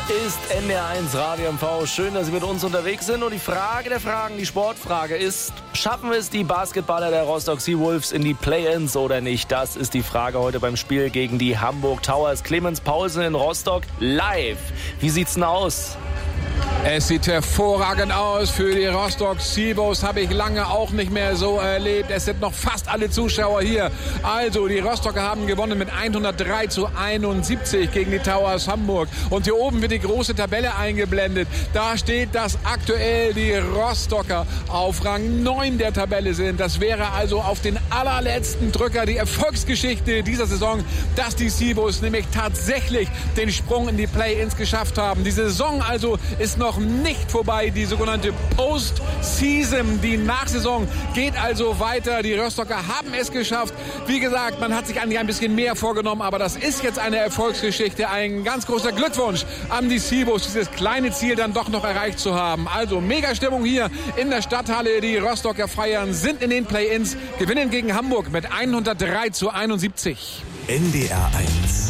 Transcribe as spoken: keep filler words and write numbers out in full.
ist N D R eins Radio M V. Schön, dass Sie mit uns unterwegs sind. Und die Frage der Fragen, die Sportfrage ist, schaffen wir es die Basketballer der Rostock Seawolves in die Play-Ins oder nicht? Das ist die Frage heute beim Spiel gegen die Hamburg Towers. Clemens Paulsen in Rostock live. Wie sieht's denn aus? Es sieht hervorragend aus für die Rostock Seawolves, habe ich lange auch nicht mehr so erlebt. Es sind noch fast alle Zuschauer hier. Also, die Rostocker haben gewonnen mit hundertdrei zu einundsiebzig gegen die Towers Hamburg. Und hier oben wird die große Tabelle eingeblendet. Da steht, dass aktuell die Rostocker auf Rang neun der Tabelle sind. Das wäre also auf den allerletzten Drücker die Erfolgsgeschichte dieser Saison, dass die Seawolves nämlich tatsächlich den Sprung in die Play-Ins geschafft haben. Die Saison also ist noch nicht vorbei, die sogenannte Post-Season. Die Nachsaison geht also weiter. Die Rostocker haben es geschafft. Wie gesagt, man hat sich eigentlich ein bisschen mehr vorgenommen, aber das ist jetzt eine Erfolgsgeschichte. Ein ganz großer Glückwunsch an die Seawolves, dieses kleine Ziel dann doch noch erreicht zu haben. Also mega Stimmung hier in der Stadthalle. Die Rostocker feiern, sind in den Play-Ins, gewinnen gegen Hamburg mit hundertdrei zu einundsiebzig. N D R eins